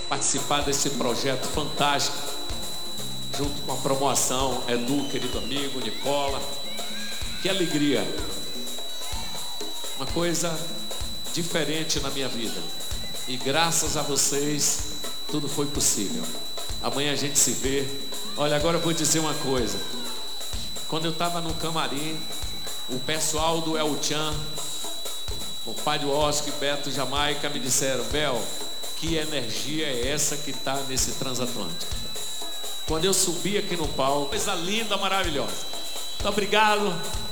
participar desse projeto fantástico, junto com a promoção Edu, querido amigo, Nicola. Que alegria! Uma coisa diferente na minha vida. E graças a vocês, tudo foi possível. Amanhã a gente se vê. Olha, agora eu vou dizer uma coisa. Quando eu estava no camarim, o pessoal do El Chan, o Padre Oscar e Beto Jamaica me disseram: Bel, que energia é essa que está nesse transatlântico? Quando eu subi aqui no palco, coisa linda, maravilhosa. Muito obrigado.